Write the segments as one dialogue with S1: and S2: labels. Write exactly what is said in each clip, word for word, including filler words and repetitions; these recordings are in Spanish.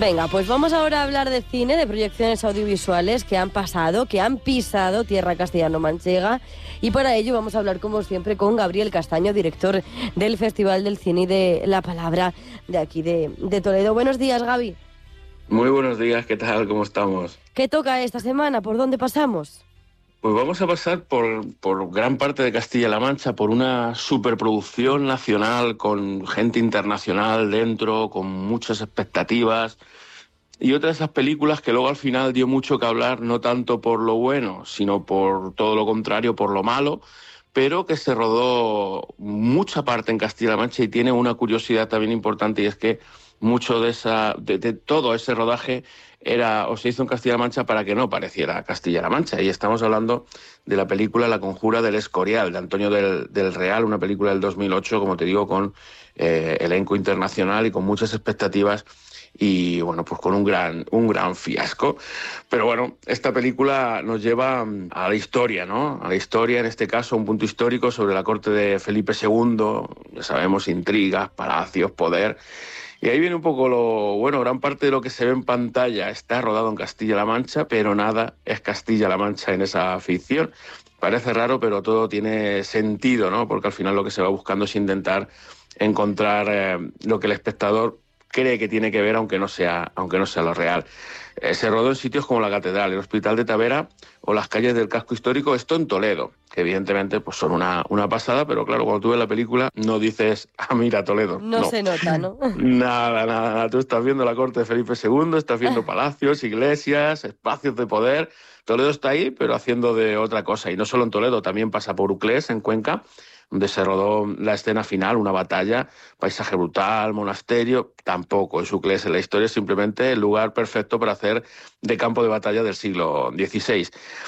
S1: Venga, pues vamos ahora a hablar de cine, de proyecciones audiovisuales que han pasado, que han pisado tierra castellano-manchega, y para ello vamos a hablar como siempre con Gabriel Castaño, director del Festival del Cine y de la Palabra de aquí de, de Toledo. Buenos días, Gaby.
S2: Muy buenos días, ¿qué tal? ¿Cómo estamos?
S1: ¿Qué toca esta semana? ¿Por dónde pasamos?
S2: Pues vamos a pasar por, por gran parte de Castilla-La Mancha, por una superproducción nacional con gente internacional dentro, con muchas expectativas, y otra de esas películas que luego al final dio mucho que hablar, no tanto por lo bueno, sino por todo lo contrario, por lo malo, pero que se rodó mucha parte en Castilla-La Mancha y tiene una curiosidad también importante, y es que mucho de, esa, de, de todo ese rodaje era o se hizo en Castilla-La Mancha para que no pareciera Castilla-La Mancha. Y estamos hablando de la película La Conjura del Escorial, de Antonio del, del Real, una película del dos mil ocho, como te digo, con eh, elenco internacional y con muchas expectativas, y bueno, pues con un gran, un gran fiasco. Pero bueno, esta película nos lleva a la historia, ¿no? A la historia, en este caso, un punto histórico sobre la corte de Felipe segundo, ya sabemos, intrigas, palacios, poder. Y ahí viene un poco lo bueno, gran parte de lo que se ve en pantalla está rodado en Castilla-La Mancha, pero nada es Castilla-La Mancha en esa ficción. Parece raro, pero todo tiene sentido, ¿no? Porque al final lo que se va buscando es intentar encontrar eh, lo que el espectador cree que tiene que ver, aunque no sea, aunque no sea lo real. Eh, se rodó en sitios como la Catedral, el Hospital de Tavera o las calles del casco histórico, esto en Toledo, que evidentemente pues son una, una pasada, pero claro, cuando tú ves la película no dices, ah, mira, Toledo.
S1: No, no. se nota, ¿no?
S2: Nada, nada, nada. Tú estás viendo la corte de Felipe segundo, estás viendo palacios, iglesias, espacios de poder. Toledo está ahí, pero haciendo de otra cosa. Y no solo en Toledo, también pasa por Uclés, en Cuenca, donde se rodó la escena final, una batalla, paisaje brutal, monasterio. Tampoco es Uclés en la historia, es simplemente el lugar perfecto para hacer de campo de batalla del siglo dieciséis.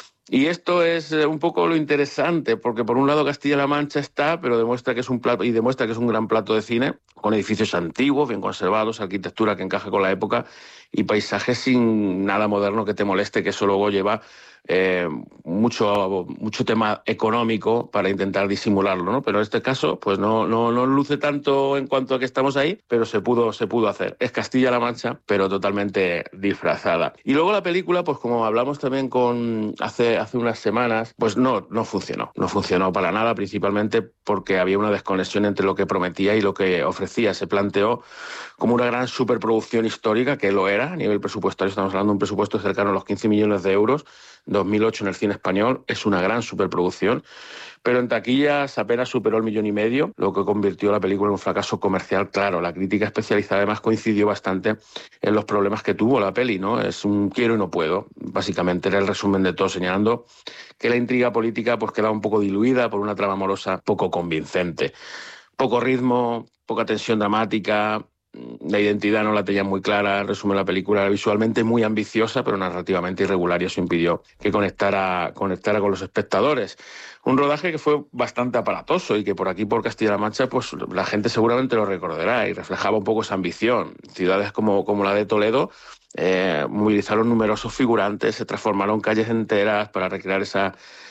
S2: Y esto es un poco lo interesante, porque por un lado Castilla-La Mancha está, pero demuestra que es un plato, y demuestra que es un gran plato de cine, con edificios antiguos, bien conservados, arquitectura que encaja con la época y paisajes sin nada moderno que te moleste, que eso luego lleva eh, mucho, mucho tema económico para intentar disimularlo, ¿no? Pero en este caso, pues no, no, no luce tanto en cuanto a que estamos ahí, pero se pudo, se pudo hacer. Es Castilla-La Mancha, pero totalmente disfrazada. Y luego la película, pues como hablamos también con hace, hace unas semanas, pues no, no funcionó. No funcionó para nada, principalmente porque había una desconexión entre lo que prometía y lo que ofrecía. Se planteó como una gran superproducción histórica, que lo era a nivel presupuestario. Estamos hablando de un presupuesto cercano a los quince millones de euros, dos mil ocho en el cine español. Es una gran superproducción, pero en taquillas apenas superó el millón y medio, lo que convirtió la película en un fracaso comercial. Claro, la crítica especializada además coincidió bastante en los problemas que tuvo la peli, ¿no? Es un quiero y no puedo, básicamente era el resumen de todo, señalando que la intriga política pues quedaba un poco diluida por una trama amorosa poco convincente. Poco ritmo, poca tensión dramática, la identidad no la tenía muy clara. En resumen, la película era visualmente muy ambiciosa, pero narrativamente irregular, y eso impidió que conectara, conectara con los espectadores. Un rodaje que fue bastante aparatoso y que por aquí, por Castilla-La Mancha, pues la gente seguramente lo recordará, y reflejaba un poco esa ambición. Ciudades como, como la de Toledo eh, movilizaron numerosos figurantes, se transformaron calles enteras para recrear esa...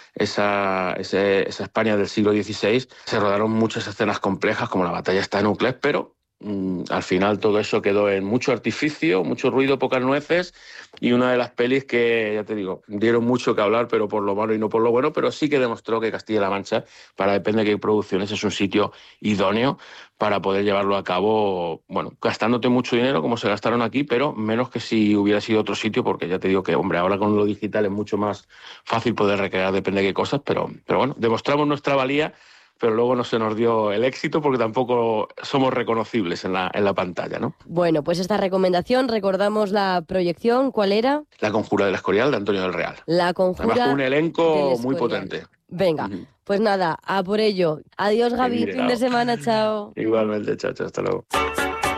S2: Esa, ese, esa España del siglo dieciséis. Se rodaron muchas escenas complejas, como la batalla está en Uclés, pero mmm, al final todo eso quedó en mucho artificio, mucho ruido, pocas nueces, y una de las pelis que, ya te digo, dieron mucho que hablar, pero por lo malo y no por lo bueno, pero sí que demostró que Castilla-La Mancha, para depende de qué producciones, es un sitio idóneo para poder llevarlo a cabo, bueno, gastándote mucho dinero como se gastaron aquí, pero menos que si hubiera sido otro sitio, porque ya te digo que, hombre, ahora con lo digital es mucho más fácil poder recrear depende de qué cosas, pero, pero bueno, demostramos nuestra valía, pero luego no se nos dio el éxito porque tampoco somos reconocibles en la, en la pantalla, ¿no?
S1: Bueno, pues esta recomendación, recordamos la proyección, ¿cuál era?
S2: La Conjura del Escorial, de Antonio del Real.
S1: La Conjura
S2: Además, con un elenco muy potente.
S1: Venga, uh-huh. Pues nada, a por ello. Adiós, Gaby, fin de semana, chao.
S2: Igualmente, chao, chao, hasta luego.